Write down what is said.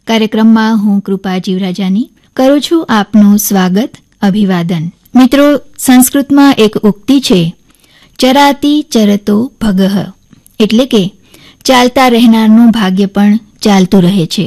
કાર્યક્રમમાં હું કૃપા જીવરાજાની કરું છું આપનું સ્વાગત, અભિવાદન. મિત્રો, સંસ્કૃતમાં એક ઉક્તિ છે, ચરાતી ચરતો ભગઃ, એટલે કે ચાલતા રહેનારનું ભાગ્ય પણ ચાલતું રહે છે.